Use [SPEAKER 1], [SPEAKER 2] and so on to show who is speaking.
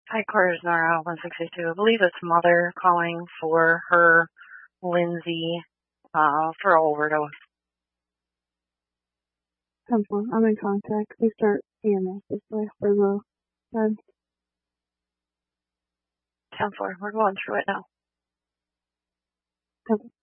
[SPEAKER 1] Hi, Quarters Nora 162. I believe it's Mother calling for her Lindsay for overdose.
[SPEAKER 2] 10-4, I'm in contact. Please start EMS this way for the bed.
[SPEAKER 1] 10-4, we're going through it now.
[SPEAKER 2] 10-4.